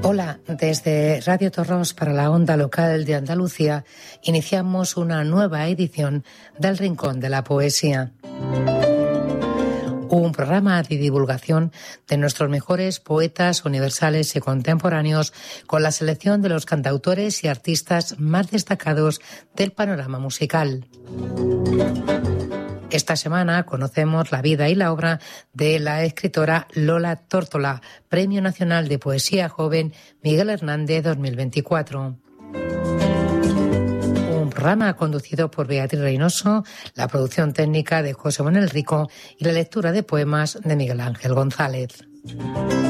Hola, desde Radio Torrós para la onda local de Andalucía iniciamos una nueva edición del Rincón de la Poesía. Un programa de divulgación de nuestros mejores poetas universales y contemporáneos con la selección de los cantautores y artistas más destacados del panorama musical. Esta semana conocemos la vida y la obra de la escritora Lola Tórtola, Premio Nacional de Poesía Joven Miguel Hernández 2024. Un programa conducido por Beatriz Reynoso, la producción técnica de José Manuel Rico y la lectura de poemas de Miguel Ángel González.